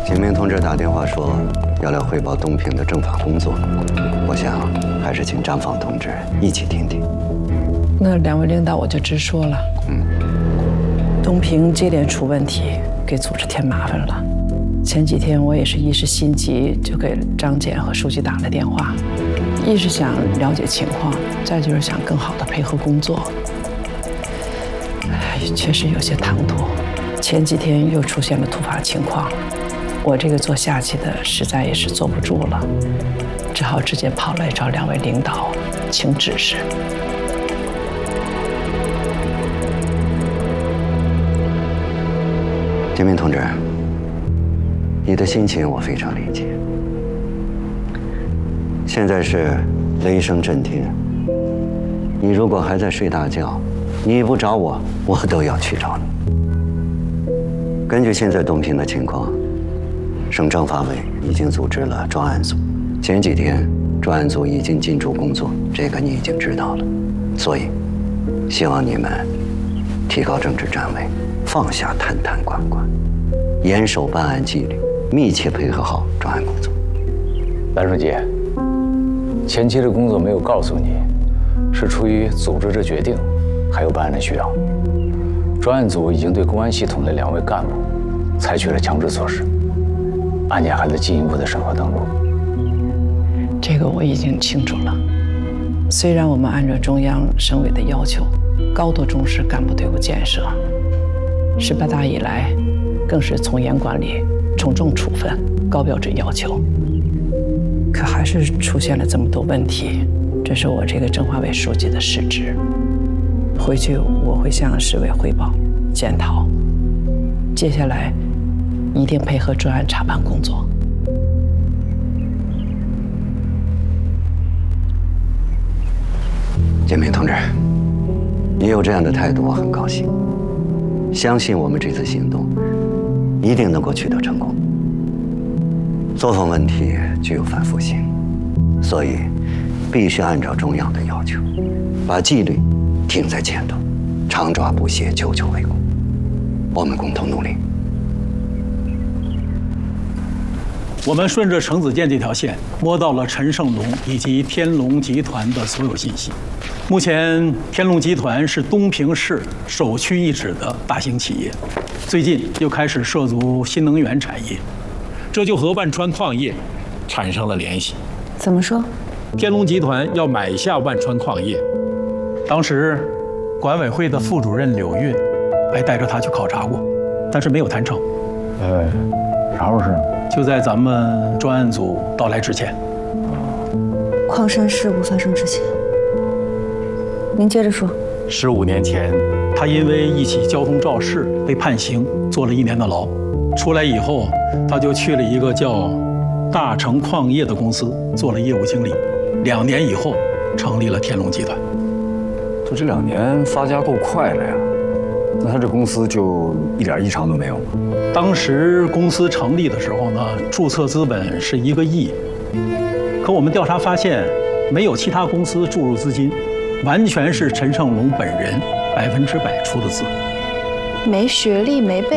简明同志打电话说要来汇报东平的政法工作，我想还是请张放同志一起听听。 那两位领导我就直说了，东平接连出问题，给组织添麻烦了。前几天我也是一时心急，就给张检和书记打了电话，一是想了解情况，再就是想更好的配合工作。确实有些唐突，前几天又出现了突发情况，我这个做下级的实在也是坐不住了，只好直接跑来找两位领导请指示。 简明同志，你的心情我非常理解。现在是雷声震天，你如果还在睡大觉，你不找我，我都要去找你。根据现在东平的情况，省政法委已经组织了专案组，前几天专案组已经进驻工作，这个你已经知道了。所以，希望你们提高政治站位，放下坛坛罐罐，严守办案纪律，密切配合好专案工作。 蓝书记，前期的工作没有告诉你，是出于组织的决定，还有办案的需要。专案组已经对公安系统的2位干部采取了强制措施，案件还在进一步的审核登录。 这个我已经清楚了。虽然我们按照中央、省委的要求，高度重视干部队伍建设，18大以来，更是从严管理、从重处分、高标准要求，可还是出现了这么多问题，这是我这个政法委书记的失职。回去我会向市委汇报检讨，接下来一定配合专案查办工作。 简明同志，你有这样的态度，我很高兴。相信我们这次行动一定能够取得成功。作风问题具有反复性，所以必须按照中央的要求，把纪律挺在前头，常抓不懈，久久为功。我们共同努力。 我们顺着程子健这条线摸到了陈胜龙以及天龙集团的所有信息。目前，天龙集团是东平市首屈一指的大型企业，最近又开始涉足新能源产业，这就和万川矿业产生了联系。 怎么说？ 天龙集团要买下万川矿业，当时管委会的副主任柳运还带着他去考察过，但是没有谈成。 啥回事？ 就在咱们专案组到来之前。 矿山事故发生之前，您接着说。 15年前，他因为一起交通肇事被判刑，坐了1年的牢。出来以后，他就去了一个叫大成矿业的公司做了业务经理。2年以后，成立了天龙集团。 就这2年发家够快了呀，那他这公司就一点异常都没有吗？ 当时公司成立的时候呢，注册资本是1个亿，可我们调查发现，没有其他公司注入资金，完全是陈胜龙本人100%出的资。 没学历，没背